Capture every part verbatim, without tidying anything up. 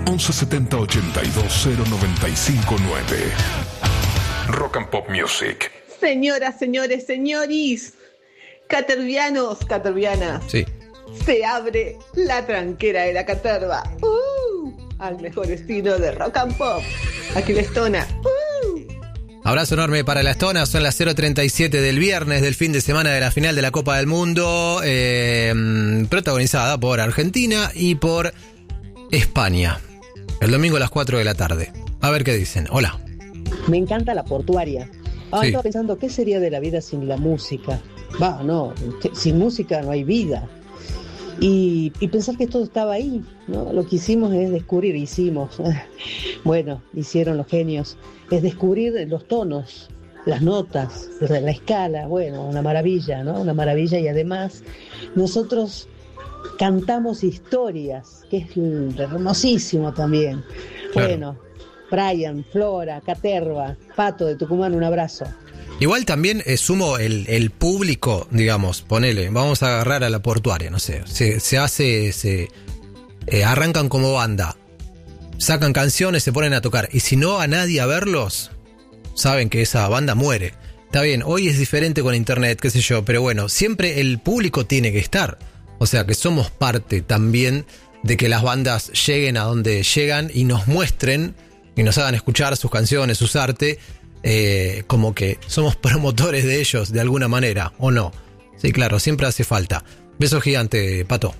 once setenta ochenta y dos cero noventa y cinco nueve. Rock and Pop Music. Señoras, señores, señoris, catervianos, catervianas. Sí. Se abre la tranquera de la caterva. Uh, al mejor estilo de Rock and Pop. Aquí la Estona. Uh. Abrazo enorme para la Estona. Son las cero treinta y siete del viernes del fin de semana de la final de la Copa del Mundo, eh, protagonizada por Argentina y por España. El domingo a las cuatro de la tarde. A ver qué dicen. Hola. Me encanta la portuaria. Ah, Sí. Estaba pensando, ¿qué sería de la vida sin la música? Va, no, sin música no hay vida. Y, y pensar que todo estaba ahí, ¿no? Lo que hicimos es descubrir, hicimos, bueno, hicieron los genios, es descubrir los tonos, las notas, la escala, bueno, una maravilla, ¿no? Una maravilla, y además nosotros cantamos historias, que es hermosísimo también. Claro. Bueno, Brian, Flora, Caterva, Pato de Tucumán, un abrazo. Igual también eh, sumo el, el público, digamos, ponele, vamos a agarrar a la portuaria, no sé, se, se hace, se eh, arrancan como banda, sacan canciones, se ponen a tocar, y si no va a nadie a verlos, saben que esa banda muere. Está bien, hoy es diferente con internet, qué sé yo, pero bueno, siempre el público tiene que estar, o sea que somos parte también de que las bandas lleguen a donde llegan y nos muestren y nos hagan escuchar sus canciones, sus arte. Eh, como que somos promotores de ellos de alguna manera, ¿o no? Sí, claro, siempre hace falta. Beso gigante, Pato.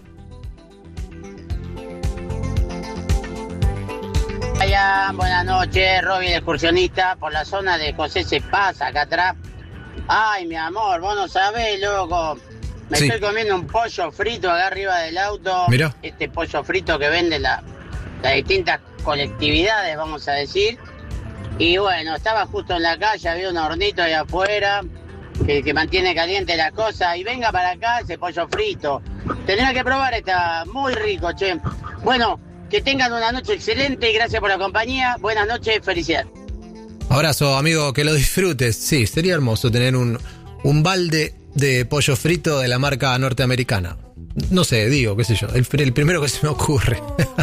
Hola, buenas noches, Robin excursionista por la zona de José Cepaz, acá atrás. Ay, mi amor, vos no sabés, loco. Me Sí. estoy comiendo un pollo frito acá arriba del auto. Mirá. Este pollo frito que venden la, las distintas colectividades, vamos a decir. Y bueno, estaba justo en la calle, había un hornito ahí afuera que, que mantiene caliente la cosa. Y venga para acá ese pollo frito. Tenés que probar, está muy rico, che. Bueno, que tengan una noche excelente y gracias por la compañía. Buenas noches, felicidad. Abrazo, amigo, que lo disfrutes. Sí, sería hermoso tener un, un balde de pollo frito de la marca norteamericana. No sé, digo, qué sé yo, el, el primero que se me ocurre.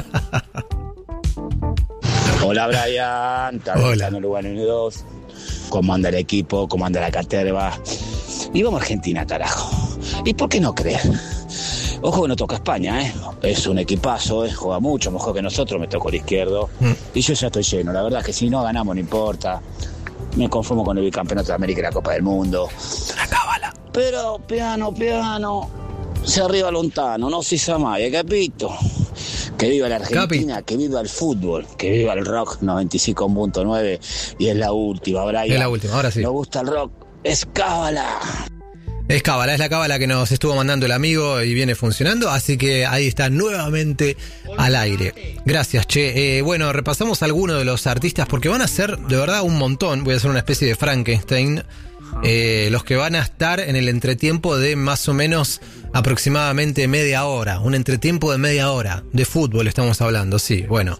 Hola Brian, Hola. Uruguay Unidos. ¿Cómo anda el equipo? ¿Cómo anda la caterva? Y vamos a Argentina, carajo. ¿Y por qué no creer? Ojo que no toca España, ¿eh? Es un equipazo, ¿eh? Juega mucho mejor que nosotros, me tocó el izquierdo. Mm. Y yo ya estoy lleno, la verdad es que si no ganamos no importa. Me conformo con el bicampeonato de América y la Copa del Mundo. Una cábala. Pero, piano, piano, se arriba lontano, no si samaya, capito. Que viva la Argentina, Capi. Que viva el fútbol, que viva el rock noventa y cinco punto nueve. Y es la última, Brian. Es la última, ahora sí. Nos gusta el rock, es cábala. Es cábala, es la cábala que nos estuvo mandando el amigo y viene funcionando, así que ahí está nuevamente al aire. Gracias, che. Eh, bueno, repasamos algunos de los artistas porque van a ser de verdad un montón. Voy a hacer una especie de Frankenstein. Eh, los que van a estar en el entretiempo de más o menos aproximadamente media hora. Un entretiempo de media hora. De fútbol estamos hablando, sí. Bueno.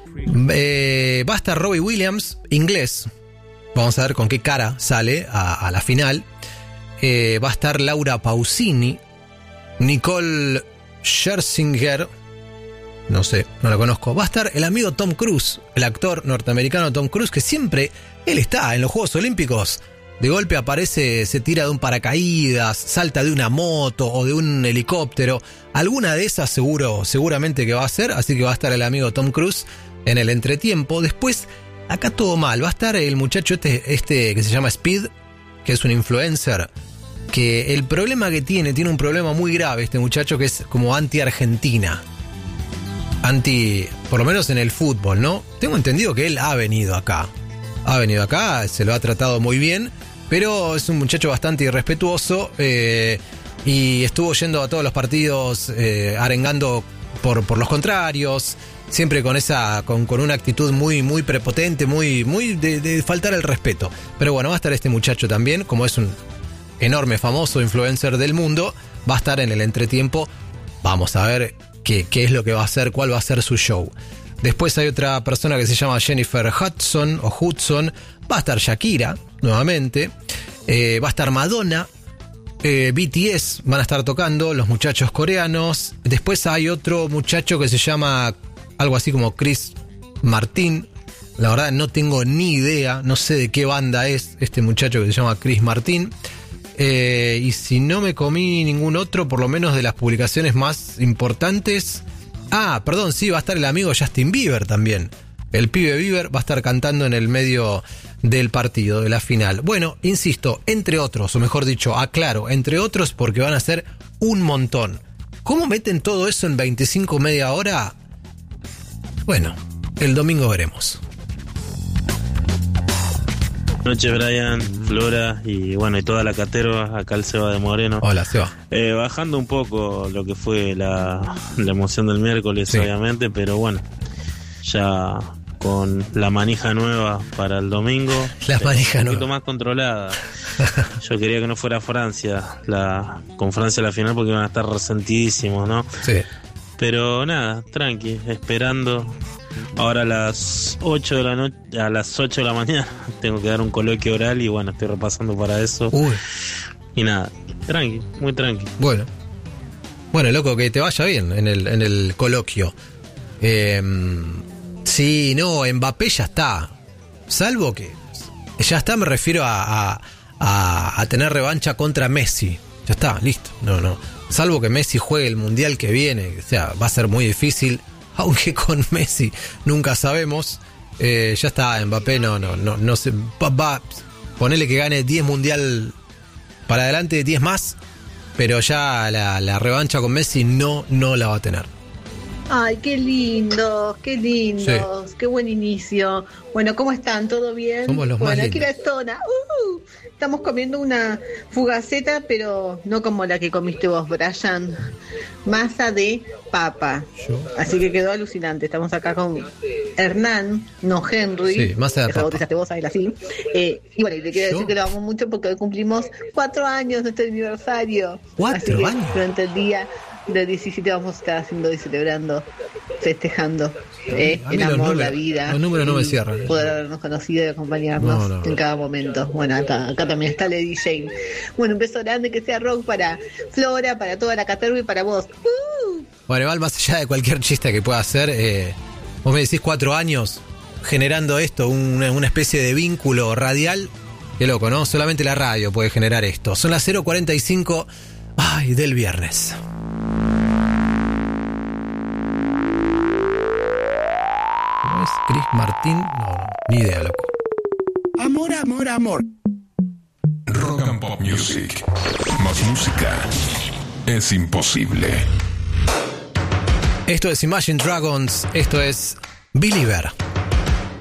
Eh, va a estar Robbie Williams, inglés. Vamos a ver con qué cara sale a, a la final. Eh, va a estar Laura Pausini, Nicole Scherzinger, no sé, no la conozco. Va a estar el amigo Tom Cruise, el actor norteamericano Tom Cruise, que siempre él está en los Juegos Olímpicos. De golpe aparece, se tira de un paracaídas, salta de una moto o de un helicóptero. Alguna de esas seguro, seguramente que va a ser, así que va a estar el amigo Tom Cruise en el entretiempo. Después, acá todo mal, va a estar el muchacho este, este que se llama Speed, que es un influencer, que el problema que tiene, tiene un problema muy grave este muchacho, que es como anti-Argentina. Anti, por lo menos en el fútbol, ¿no? Tengo entendido que él ha venido acá. Ha venido acá, se lo ha tratado muy bien, pero es un muchacho bastante irrespetuoso eh, y estuvo yendo a todos los partidos eh, arengando por, por los contrarios, siempre con esa con, con una actitud muy muy prepotente, muy muy de, de faltar el respeto. Pero bueno, va a estar este muchacho también, como es un enorme famoso influencer del mundo, va a estar en el entretiempo. Vamos a ver qué, qué es lo que va a hacer, cuál va a ser su show. Después hay otra persona que se llama Jennifer Hudson o Hudson. Va a estar Shakira nuevamente. Eh, va a estar Madonna. Eh, B T S van a estar tocando, los muchachos coreanos. Después hay otro muchacho que se llama algo así como Chris Martin. La verdad no tengo ni idea, no sé de qué banda es este muchacho que se llama Chris Martin. Eh, y si no me comí ningún otro, por lo menos de las publicaciones más importantes. Ah, perdón, sí, va a estar el amigo Justin Bieber también. El pibe Bieber va a estar cantando en el medio del partido, de la final. Bueno, insisto, entre otros, o mejor dicho, aclaro, entre otros porque van a ser un montón. ¿Cómo meten todo eso en veinticinco media hora? Bueno, el domingo veremos. Buenas noches, Brian, Flora y bueno, y toda la caterva, acá el Seba de Moreno. Hola, Seba. Eh, bajando un poco lo que fue la, la emoción del miércoles, sí, obviamente, pero bueno, ya con la manija nueva para el domingo. La manija nueva. Un poquito más controlada. Yo quería que no fuera Francia, la, con Francia la final, porque iban a estar resentidísimos, ¿no? Sí. Pero nada, tranqui, esperando. Ahora a las ocho de la noche, a las ocho de la mañana tengo que dar un coloquio oral y bueno, estoy repasando para eso. Uy. Y nada, tranqui, muy tranqui. Bueno. Bueno, loco, que te vaya bien en el, en el coloquio. Eh, sí, no, Mbappé ya está. Salvo que ya está, me refiero a, a, a, a tener revancha contra Messi. Ya está, listo. No, no. Salvo que Messi juegue el mundial que viene. O sea, va a ser muy difícil. Aunque con Messi nunca sabemos. Eh, ya está, Mbappé no, no, no, no se va, va. Ponele que gane diez mundial para adelante, diez más. Pero ya la, la revancha con Messi no, no la va a tener. Ay, qué lindos, qué lindos, Sí. qué buen inicio. Bueno, ¿cómo están? ¿Todo bien? Somos los más bueno, aquí lindos. la zona. Uh, estamos comiendo una fugaceta, pero no como la que comiste vos, Brian. Masa de papa. Yo. Así que quedó alucinante. Estamos acá con Hernán, no Henry. Sí, masa de que papa. bautizaste vos, ahí así. Eh, y bueno, y te quiero ¿Yo? decir que lo amo mucho porque hoy cumplimos cuatro años de nuestro aniversario. ¿Cuatro Así que años? durante el día de diecisiete vamos a estar haciendo y celebrando, festejando eh, A mí el los amor, números- la vida. los números no me y cierran. Poder habernos conocido y acompañarnos No, no, no. en cada momento. Bueno, acá, acá también está Lady Jane. Bueno, un beso grande, que sea rock para Flora, para toda la caterva y para vos. ¡Uh! Bueno, igual más allá de cualquier chiste que pueda hacer, eh, vos me decís cuatro años generando esto, una, una especie de vínculo radial. Qué loco, ¿no? Solamente la radio puede generar esto. Son las cero cuarenta y cinco ay, del viernes. ¿Cómo es? Chris Martín. No, no, ni idea, loco. Amor, amor, amor. Rock and Pop Music. Más música es imposible. Esto es Imagine Dragons, esto es Believer.